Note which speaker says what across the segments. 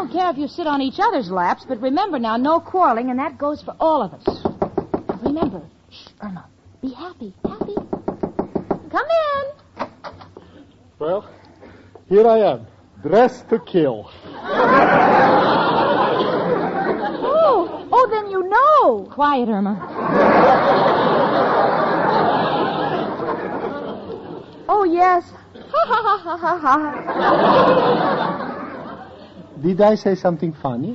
Speaker 1: don't care if you sit on each other's laps, but remember now, no quarreling, and that goes for all of us. Remember, shh, Irma, be happy. Happy? Come in.
Speaker 2: Well, here I am, dressed to kill.
Speaker 1: Oh, then you know. Quiet, Irma. Oh, yes. Ha, ha, ha, ha, ha, ha.
Speaker 2: Did I say something funny?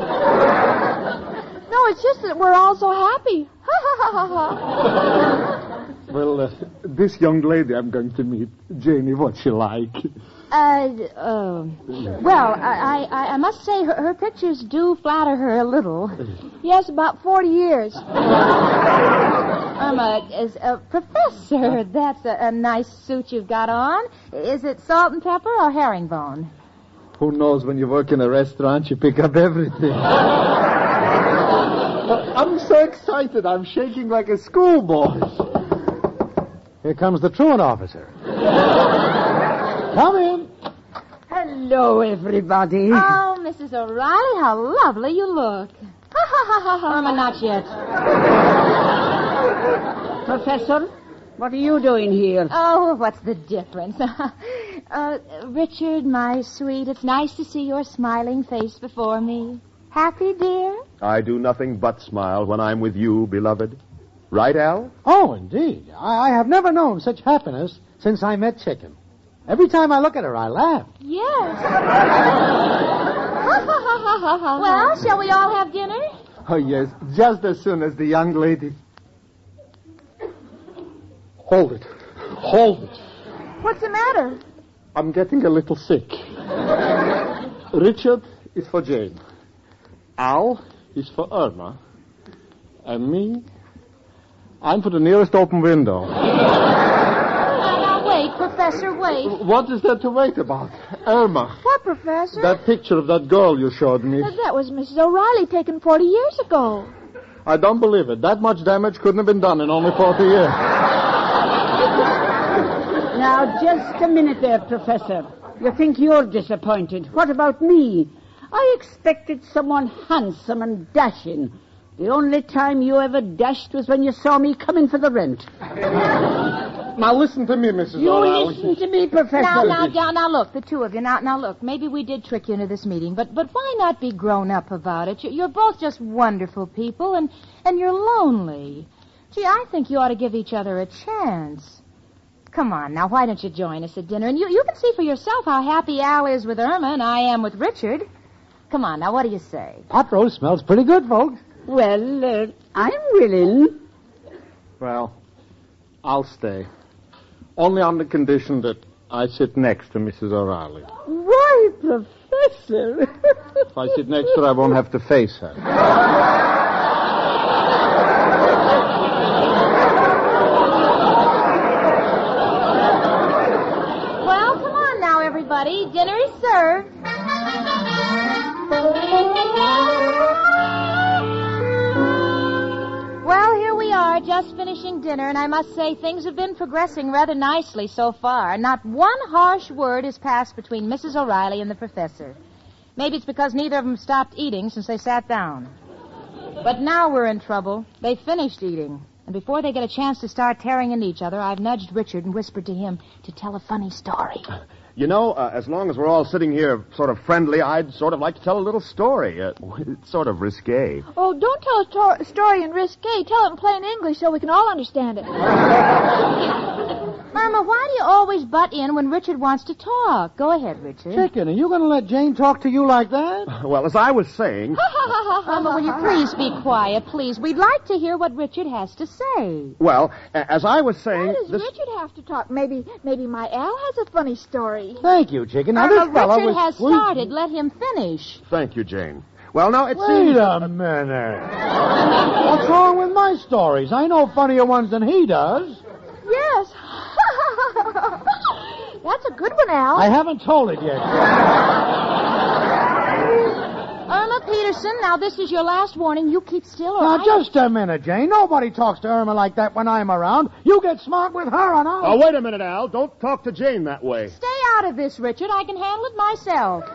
Speaker 1: No, it's just that we're all so happy. Ha, ha, ha, ha, ha.
Speaker 2: Well, this young lady I'm going to meet, Janie, what's she like?
Speaker 1: Well, I must say her pictures do flatter her a little. Yes, about 40 years. Irma, as a professor, that's a nice suit you've got on. Is it salt and pepper or herringbone?
Speaker 2: Who knows, when you work in a restaurant, you pick up everything. I'm so excited, I'm shaking like a schoolboy. Here comes the truant officer. Come in.
Speaker 3: Hello, everybody.
Speaker 1: Oh, Mrs. O'Reilly, how lovely you look. Ha, ha, ha, ha, ha. Irma, not yet.
Speaker 3: Professor, what are you doing here?
Speaker 1: Oh, what's the difference? Richard, my sweet, it's nice to see your smiling face before me. Happy, dear?
Speaker 4: I do nothing but smile when I'm with you, beloved. Right, Al?
Speaker 2: Oh, indeed. I have never known such happiness since I met Chicken. Every time I look at her, I laugh.
Speaker 1: Yes. Well, shall we all have dinner?
Speaker 2: Oh, yes, just as soon as the young lady... Hold it.
Speaker 1: What's the matter?
Speaker 2: I'm getting a little sick. Richard is for Jane. Al is for Irma. And me, I'm for the nearest open window.
Speaker 1: Now, wait, Professor, wait.
Speaker 2: What is there to wait about? Irma.
Speaker 5: What, Professor?
Speaker 2: That picture of that girl you showed me.
Speaker 5: That was Mrs. O'Reilly taken 40 years ago.
Speaker 2: I don't believe it. That much damage couldn't have been done in only 40 years.
Speaker 3: Now, just a minute there, Professor. You think you're disappointed. What about me? I expected someone handsome and dashing. The only time you ever dashed was when you saw me coming for the rent.
Speaker 2: Now, listen to me, Mrs. O'Reilly.
Speaker 3: You listen to me, Professor.
Speaker 1: Now, look, the two of you. Now, look, maybe we did trick you into this meeting, but why not be grown up about it? You're both just wonderful people, and you're lonely. Gee, I think you ought to give each other a chance. Come on, now, why don't you join us at dinner? And you can see for yourself how happy Al is with Irma and I am with Richard. Come on, now, what do you say?
Speaker 2: Pot roast smells pretty good, folks.
Speaker 3: Well, I'm willing.
Speaker 2: Well, I'll stay. Only on the condition that I sit next to Mrs. O'Reilly.
Speaker 3: Why, Professor?
Speaker 2: If I sit next to her, I won't have to face her.
Speaker 1: Well, come on now, everybody. Dinner is served. Well, here we are, just finishing dinner, and I must say things have been progressing rather nicely so far. Not one harsh word has passed between Mrs. O'Reilly and the professor. Maybe it's because neither of them stopped eating since they sat down. But now we're in trouble. They finished eating. And before they get a chance to start tearing into each other, I've nudged Richard and whispered to him to tell a funny story.
Speaker 4: You know, as long as we're all sitting here sort of friendly, I'd sort of like to tell a little story. It's sort of risque.
Speaker 5: Oh, don't tell a story in risque. Tell it in plain English so we can all understand it.
Speaker 1: Irma, why do you always butt in when Richard wants to talk? Go ahead, Richard.
Speaker 2: Chicken, are you going to let Jane talk to you like that?
Speaker 4: Well, as I was saying...
Speaker 1: Irma, will you please be quiet, please? We'd like to hear what Richard has to say.
Speaker 4: Well, as I was saying...
Speaker 5: Why does Richard have to talk? Maybe my Al has a funny story.
Speaker 2: Thank you, Chicken. Now,
Speaker 1: Irma,
Speaker 2: this fellow
Speaker 1: Richard
Speaker 2: was...
Speaker 1: has started. Let him finish.
Speaker 4: Thank you, Jane. Well, now, it
Speaker 2: Wait
Speaker 4: seems...
Speaker 2: a minute. What's wrong with my stories? I know funnier ones than he does.
Speaker 5: Yes. That's a good one, Al.
Speaker 2: I haven't told it yet.
Speaker 1: Irma Peterson, now this is your last warning. You keep still or
Speaker 2: Now,
Speaker 1: I...
Speaker 2: just a minute, Jane. Nobody talks to Irma like that when I'm around. You get smart with her and I'll...
Speaker 4: Oh, wait a minute, Al. Don't talk to Jane that way.
Speaker 1: Stay out of this, Richard. I can handle it myself.